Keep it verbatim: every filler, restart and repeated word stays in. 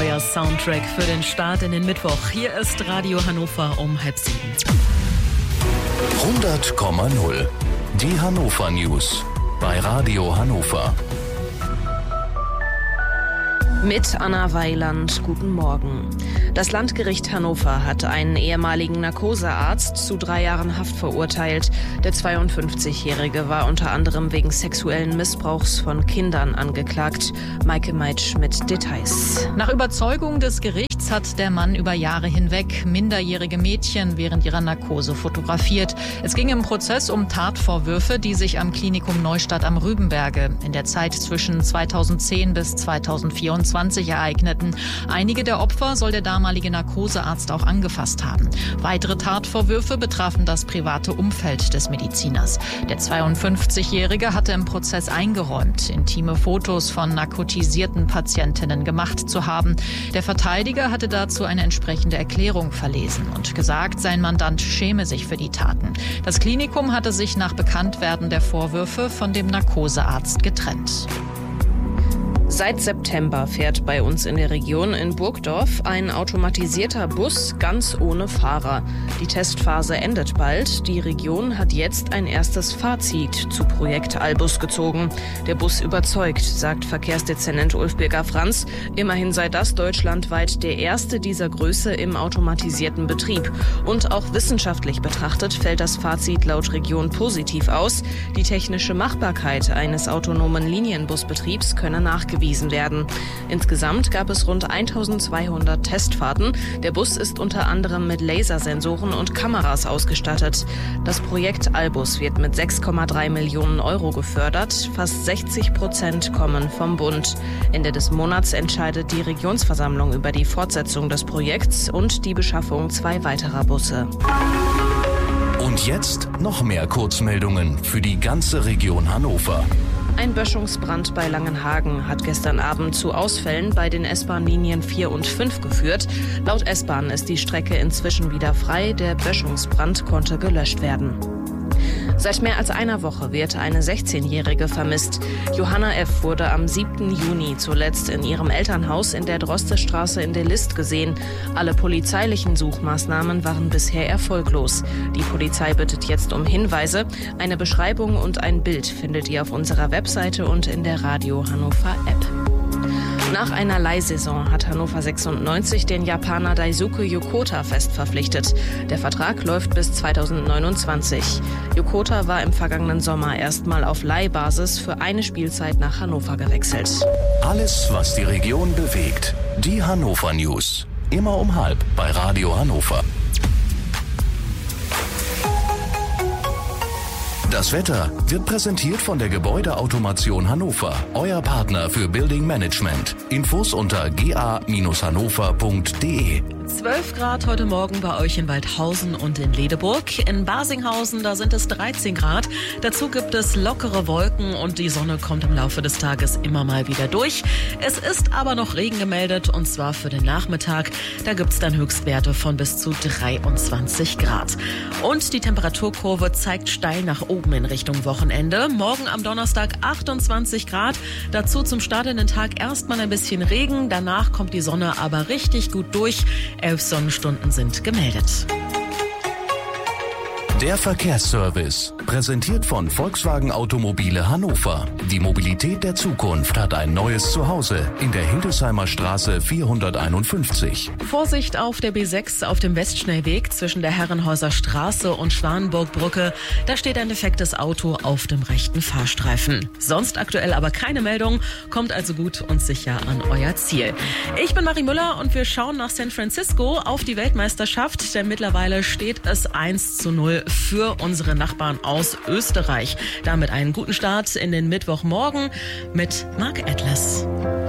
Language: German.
der Soundtrack für den Start in den Mittwoch. Hier ist Radio Hannover um halb sieben. hundert Komma null. Die Hannover News bei Radio Hannover. Mit Anna Weiland, guten Morgen. Das Landgericht Hannover hat einen ehemaligen Narkosearzt zu drei Jahren Haft verurteilt. Der zweiundfünfzigjährige war unter anderem wegen sexuellen Missbrauchs von Kindern angeklagt. Maike Meitsch mit Details. Nach Überzeugung des Gerichts hat der Mann über Jahre hinweg minderjährige Mädchen während ihrer Narkose fotografiert. Es ging im Prozess um Tatvorwürfe, die sich am Klinikum Neustadt am Rübenberge in der Zeit zwischen zweitausendzehn bis zweitausendvierundzwanzig ereigneten. Einige der Opfer soll der damalige Narkosearzt auch angefasst haben. Weitere Tatvorwürfe betrafen das private Umfeld des Mediziners. Der zweiundfünfzigjährige hatte im Prozess eingeräumt, intime Fotos von narkotisierten Patientinnen gemacht zu haben. Der Verteidiger hatte dazu eine entsprechende Erklärung verlesen und gesagt, sein Mandant schäme sich für die Taten. Das Klinikum hatte sich nach Bekanntwerden der Vorwürfe von dem Narkosearzt getrennt. Seit September fährt bei uns in der Region in Burgdorf ein automatisierter Bus ganz ohne Fahrer. Die Testphase endet bald. Die Region hat jetzt ein erstes Fazit zu Projekt Albus gezogen. Der Bus überzeugt, sagt Verkehrsdezernent Ulf-Birger-Franz. Immerhin sei das deutschlandweit der erste dieser Größe im automatisierten Betrieb. Und auch wissenschaftlich betrachtet fällt das Fazit laut Region positiv aus. Die technische Machbarkeit eines autonomen Linienbusbetriebs könne nachgewiesen werden. Insgesamt gab es rund eintausendzweihundert Testfahrten. Der Bus ist unter anderem mit Lasersensoren und Kameras ausgestattet. Das Projekt Albus wird mit sechs Komma drei Millionen Euro gefördert. Fast sechzig Prozent kommen vom Bund. Ende des Monats entscheidet die Regionsversammlung über die Fortsetzung des Projekts und die Beschaffung zwei weiterer Busse. Und jetzt noch mehr Kurzmeldungen für die ganze Region Hannover. Ein Böschungsbrand bei Langenhagen hat gestern Abend zu Ausfällen bei den S-Bahn-Linien vier und fünf geführt. Laut S-Bahn ist die Strecke inzwischen wieder frei. Der Böschungsbrand konnte gelöscht werden. Seit mehr als einer Woche wird eine sechzehnjährige vermisst. Johanna F. wurde am siebten Juni zuletzt in ihrem Elternhaus in der Drostestraße in der List gesehen. Alle polizeilichen Suchmaßnahmen waren bisher erfolglos. Die Polizei bittet jetzt um Hinweise. Eine Beschreibung und ein Bild findet ihr auf unserer Webseite und in der Radio Hannover App. Nach einer Leihsaison hat Hannover sechsundneunzig den Japaner Daisuke Yokota fest verpflichtet. Der Vertrag läuft bis zweitausendneunundzwanzig. Yokota war im vergangenen Sommer erstmal auf Leihbasis für eine Spielzeit nach Hannover gewechselt. Alles, was die Region bewegt. Die Hannover News. Immer um halb bei Radio Hannover. Das Wetter wird präsentiert von der Gebäudeautomation Hannover, euer Partner für Building Management. Infos unter g a Bindestrich hannover punkt d e. zwölf Grad heute Morgen bei euch in Waldhausen und in Ledeburg. In Basinghausen, da sind es dreizehn Grad. Dazu gibt es lockere Wolken und die Sonne kommt im Laufe des Tages immer mal wieder durch. Es ist aber noch Regen gemeldet und zwar für den Nachmittag. Da gibt es dann Höchstwerte von bis zu dreiundzwanzig Grad. Und die Temperaturkurve zeigt steil nach oben in Richtung Wochenende. Morgen am Donnerstag achtundzwanzig Grad. Dazu zum Start in den Tag erstmal ein bisschen Regen. Danach kommt die Sonne aber richtig gut durch. Elf Sonnenstunden sind gemeldet. Der Verkehrsservice, präsentiert von Volkswagen Automobile Hannover. Die Mobilität der Zukunft hat ein neues Zuhause in der Hildesheimer Straße vierhunderteinundfünfzig. Vorsicht auf der B sechs auf dem Westschnellweg zwischen der Herrenhäuser Straße und Schwanenburgbrücke. Da steht ein defektes Auto auf dem rechten Fahrstreifen. Sonst aktuell aber keine Meldung, kommt also gut und sicher an euer Ziel. Ich bin Marie Müller und wir schauen nach San Francisco auf die Weltmeisterschaft, denn mittlerweile steht es eins zu null für unsere Nachbarn aus Österreich. Damit einen guten Start in den Mittwochmorgen mit Marc Atlas.